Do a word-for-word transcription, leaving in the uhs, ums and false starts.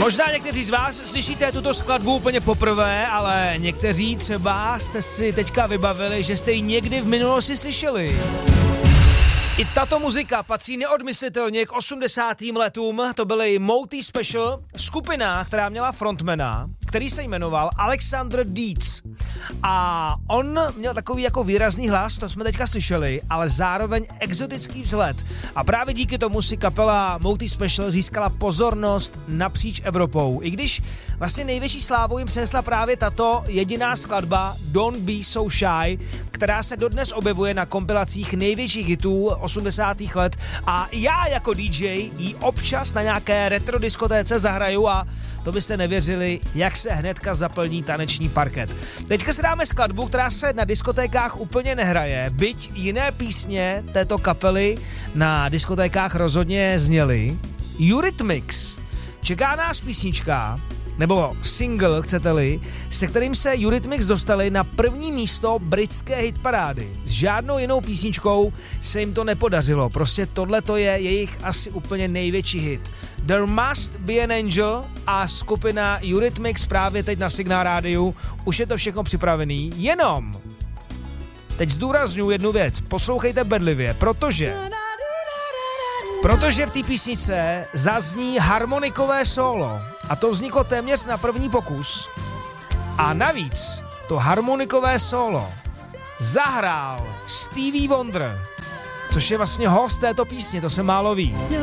Možná někteří z vás slyšíte tuto skladbu úplně poprvé, ale někteří třeba jste si teďka vybavili, že jste ji někdy v minulosti slyšeli. I tato muzika patří neodmyslitelně k osmdesátým letům, to byly Mouty Special, skupina, která měla frontmana, který se jmenoval Alexander Dietz. A on měl takový jako výrazný hlas, to jsme teďka slyšeli, ale zároveň exotický vzhled. A právě díky tomu si kapela Mouty Special získala pozornost napříč Evropou. I když vlastně největší slávu jim přinesla právě tato jediná skladba Don't Be So Shy, která se dodnes objevuje na kompilacích největších hitů osmdesátých let. A já jako D J ji občas na nějaké retro diskotéce zahraju a to byste nevěřili, jak se hnedka zaplní taneční parket. Teďka si dáme skladbu, která se na diskotékách úplně nehraje, byť jiné písně této kapely na diskotékách rozhodně zněly. Eurythmics. Čeká nás písnička, nebo single, chcete-li, se kterým se Eurythmics dostali na první místo britské hitparády. S žádnou jinou písničkou se jim to nepodařilo, prostě tohle to je jejich asi úplně největší hit. There Must Be an Angel a skupina Eurythmics právě teď na Signál rádiu. Už je to všechno připravený, jenom teď zdůrazňuji jednu věc, poslouchejte bedlivě, protože protože v té písničce zazní harmonikové solo a to vzniklo téměř na první pokus a navíc to harmonikové solo zahrál Stevie Wonder, což je vlastně host této písně, to se málo ví.